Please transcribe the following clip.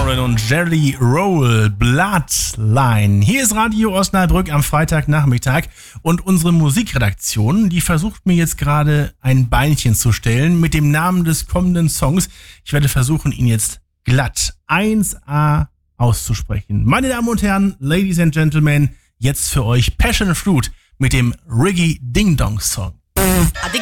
Warren und Jelly Roll, Bloodline. Hier ist Radio Osnabrück am Freitagnachmittag und unsere Musikredaktion, die versucht mir jetzt gerade ein Beinchen zu stellen mit dem Namen des kommenden Songs. Ich werde versuchen, ihn jetzt glatt 1A auszusprechen. Meine Damen und Herren, Ladies and Gentlemen, jetzt für euch Passion Fruit mit dem Riggy Ding Dong Song.